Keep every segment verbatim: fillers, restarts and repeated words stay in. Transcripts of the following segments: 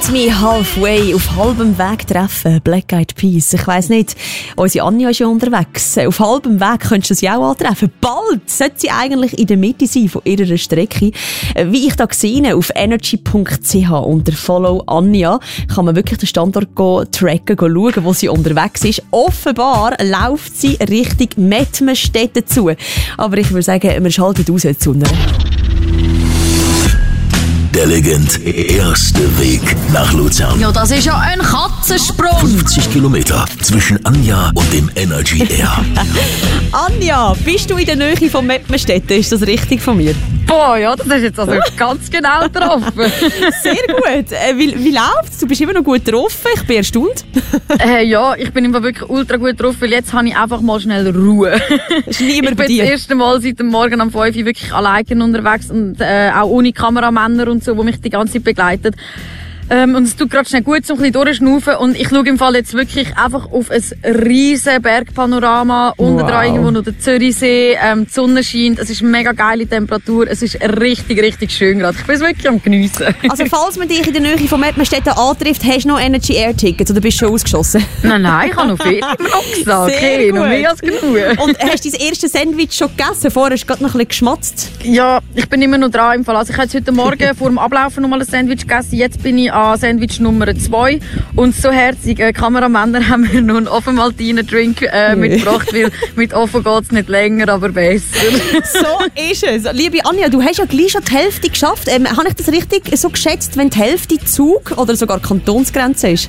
Meet Me Halfway, auf halbem Weg treffen, Black Eyed Peas. Ich weiss nicht, unsere Anja ist ja unterwegs. Auf halbem Weg könntest du sie auch antreffen. Bald sollte sie eigentlich in der Mitte sein von ihrer Strecke. Wie ich da gesehen auf energy punkt c h unter Follow Anja kann man wirklich den Standort go tracken, go schauen, wo sie unterwegs ist. Offenbar läuft sie Richtung Mettmerstedt zu. Aber ich würde sagen, wir schalten aus zu einer. Der Legend erste Weg nach Luzern. Ja, das ist ja ein Katzensprung. fünfzig Kilometer zwischen Anja und dem Energy Air. Anja, bist du in der Nähe von Mettmerstedt? Ist das richtig von mir? Boah, ja, das ist jetzt also ganz genau getroffen. Sehr gut. Äh, wie, wie läuft's? Du bist immer noch gut drauf. Ich bin erstaunt. äh, ja, ich bin immer wirklich ultra gut drauf, weil jetzt habe ich einfach mal schnell Ruhe. Ist niemand ich bei bin dir? das erste Mal seit dem Morgen um fünf Uhr wirklich alleine unterwegs und äh, auch ohne Kameramänner und so, die mich die ganze Zeit begleiten. Ähm, und es tut gerade schnell gut, so ein bisschen durchschnaufen. Und ich schaue im Fall jetzt wirklich einfach auf ein riesen Bergpanorama. Wow. Unten dran irgendwo noch der Zürichsee. Ähm, die Sonne scheint. Es ist eine mega geile Temperatur. Es ist richtig, richtig schön gerade. Ich bin es wirklich am Geniessen. Also falls man dich in der Nähe von Mettmerstedt antrifft, hast du noch Energy Air Tickets oder bist du schon ausgeschossen? Nein, nein, ich habe noch viel im Rucksack. Okay, noch mehr als genug. Und hast du dein erstes Sandwich schon gegessen? Vorher hast du gerade noch ein bisschen geschmatzt. Ja, ich bin immer noch dran im Fall. Also ich habe heute Morgen vor dem Ablaufen noch mal ein Sandwich gegessen. Jetzt bin ich an Sandwich Nummer zwei. Und so herzige Kameramänner haben mir noch einen Offenmaltiner-Drink äh, mitgebracht, weil mit offen geht es nicht länger, aber besser. So ist es. Liebe Anja, du hast ja gleich schon die Hälfte geschafft. Ähm, habe ich das richtig so geschätzt, wenn die Hälfte Zug oder sogar Kantonsgrenze ist?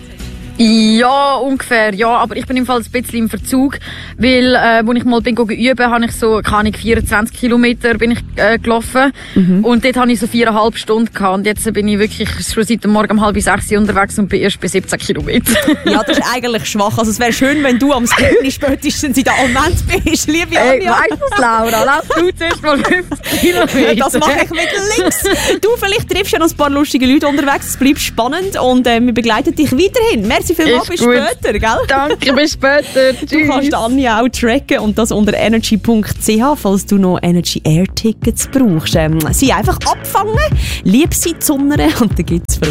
Ja, ungefähr, ja, aber ich bin im Fall ein bisschen im Verzug, weil, äh, als ich mal bin üben, habe ich so, keine Ahnung, vierundzwanzig Kilometer bin ich äh, gelaufen mhm. und dort habe ich so viereinhalb Stunden gehabt und jetzt bin ich wirklich schon seit dem Morgen um halb sechs unterwegs und bin erst bei siebzehn Kilometern. Ja, das ist eigentlich schwach, also es wäre schön, wenn du am Skinny spätestens in der Alment bist, liebe Anja. Ey, weißt du, Laura, lass du zuerst mal fünfzig Kilometer. Das mache ich mit links. Du, vielleicht triffst ja noch ein paar lustige Leute unterwegs, es bleibt spannend und äh, wir begleiten dich weiterhin. Merci vielmals, bis später, gell? Danke, bis später. Tschüss. Du kannst Anja auch tracken und das unter energy punkt c h, falls du noch Energy Air Tickets brauchst. Ähm, sie einfach abfangen, lieb sie die Sonne und dann gibt's für